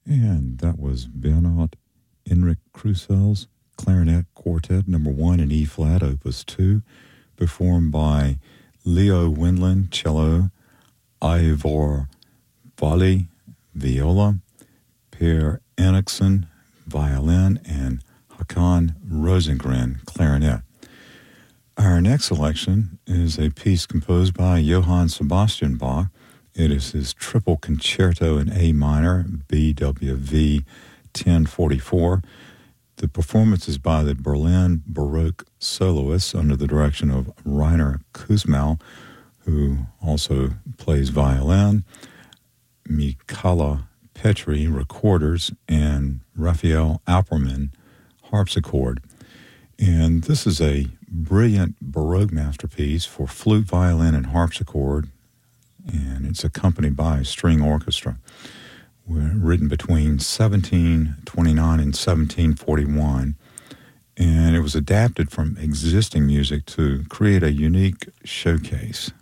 And that was Bernhard Enric Krusell's Clarinet Quartet No. 1 in E-flat, Opus 2, performed by Leo Wendland, cello, Ivor Valli, viola, Per Enoksen, violin, and Hakan Rosengren, clarinet. Our next selection is a piece composed by Johann Sebastian Bach. It is his triple concerto in A minor, BWV 1044. The performance is by the Berlin Baroque soloists under the direction of Rainer Kuzmau, who also plays violin, Mikala Petri, recorders, and Raphael Alperman, harpsichord. And this is a brilliant Baroque masterpiece for flute, violin, and harpsichord, and it's accompanied by a string orchestra. Written between 1729 and 1741, and it was adapted from existing music to create a unique showcase.